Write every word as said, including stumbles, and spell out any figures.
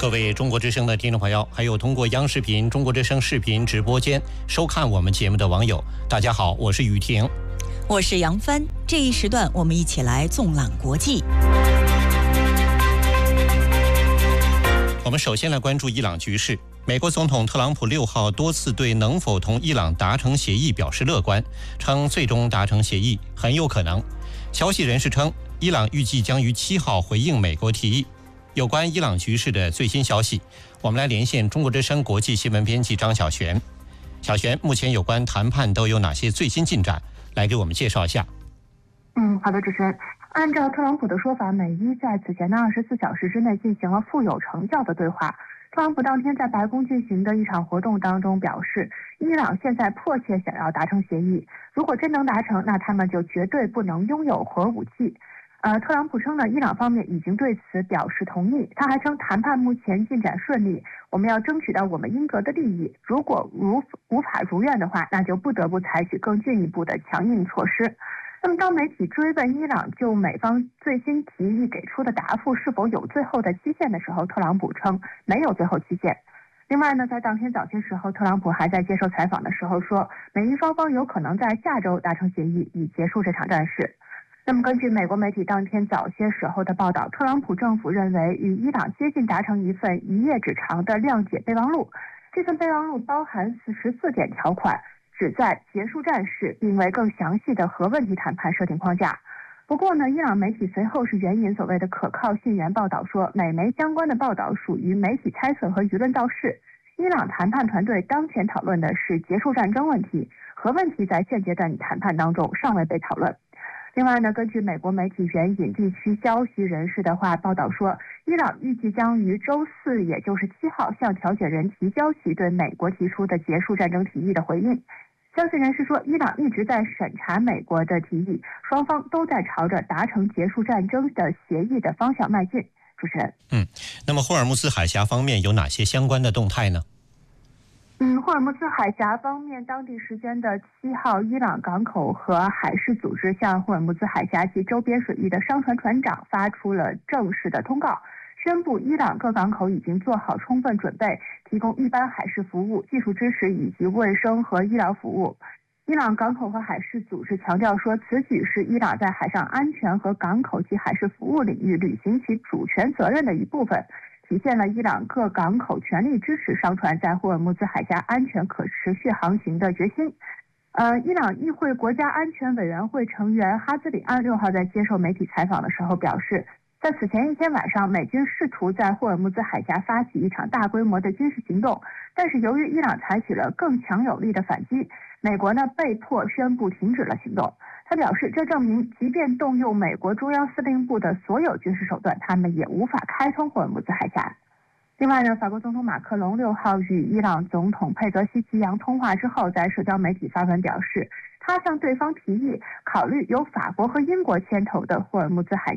各位中国之声的听众朋友，还有通过央视频、中国之声视频直播间收看我们节目的网友，大家好，我是雨婷， 我是杨帆。这一时段，我们一起来纵览国际。 我们首先来关注伊朗局势。美国总统特朗普六号多次对能否同伊朗达成协议表示乐观，称最终达成协议很有可能。消息人士称，伊朗预计将于七号回应美国提议。有关伊朗局势的最新消息，我们来连线中国之声国际新闻编辑张小璇。小璇，目前有关谈判都有哪些最新进展？来给我们介绍一下。 嗯，好的，主持人。按照特朗普的说法，美伊在此前的二十四小时之内进行了富有成效的对话。特朗普当天在白宫进行的一场活动当中表示，伊朗现在迫切想要达成协议，如果真能达成，那他们就绝对不能拥有核武器。呃，特朗普称呢，伊朗方面已经对此表示同意。他还称，谈判目前进展顺利，我们要争取到我们应得的利益。如果如无法如愿的话，那就不得不采取更进一步的强硬措施。那么，当媒体追问伊朗就美方最新提议给出的答复是否有最后的期限的时候，特朗普称没有最后期限。另外呢，在当天早些时候，特朗普还在接受采访的时候说，美伊双方有可能在下周达成协议，以结束这场战事。那么根据美国媒体当天早些时候的报道，特朗普政府认为与伊朗接近达成一份一页纸长的谅解备忘录，这份备忘录包含四十四点条款，旨在结束战事，并为更详细的核问题谈判设定框架。不过呢，伊朗媒体随后是援引所谓的可靠信源报道说，美媒相关的报道属于媒体猜测和舆论造势。伊朗谈判团队当前讨论的是结束战争问题，核问题在现阶段谈判当中尚未被讨论。另外呢，根据美国媒体援引地区消息人士的话报道说，伊朗预计将于周四，也就是七号，向调解人提交其对美国提出的结束战争提议的回应。消息人士说，伊朗一直在审查美国的提议，双方都在朝着达成结束战争的协议的方向迈进。主持人， 嗯，那么霍尔木兹海峡方面有哪些相关的动态呢？ 嗯，霍尔木兹海峡方面，当地时间的七号，伊朗港口和海事组织向霍尔木兹海峡及周边水域的商船船长发出了正式的通告，宣布伊朗各港口已经做好充分准备，提供一般海事服务、技术支持以及卫生和医疗服务。伊朗港口和海事组织强调说，此举是伊朗在海上安全和港口及海事服务领域履行其主权责任的一部分，体现了伊朗各港口全力支持商船在霍尔木兹海峡安全可持续航行的决心。呃，伊朗议会国家安全委员会成员哈兹里安六号在接受媒体采访的时候表示，在此前一天晚上，美军试图在霍尔木兹海峡发起一场大规模的军事行动，但是由于伊朗采取了更强有力的反击，美国呢被迫宣布停止了行动。他表示，这证明即便动用美国中央司令部的所有军事手段，他们也无法开通霍尔木兹海峡。另外呢，法国总统马克龙六号与伊朗总统佩泽西奇扬通话之后，在社交媒体发文表示，他向对方提议考虑由法国和英国牵头的霍尔木兹海